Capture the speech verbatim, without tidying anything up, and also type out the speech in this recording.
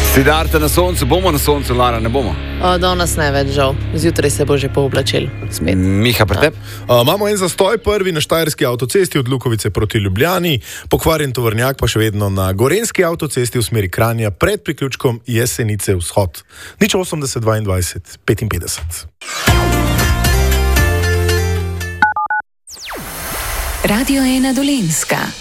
Siddharta na soncu, bomo na soncu, Lara, ne bomo. O, danes ne več, žal. Zjutraj se bo že pooblačil spet. Miha, pri tebi? Uh, imamo en zastoj, prvi na Štajerski avtocesti od Lukovice proti Ljubljani, pokvarjen tovornjak pa še vedno na Gorenjski avtocesti v smeri Kranja pred priključkom Jesenice vzhod. Nič osemdeset dvaindvajset petinpetdeset. Radio ena Dolenjska.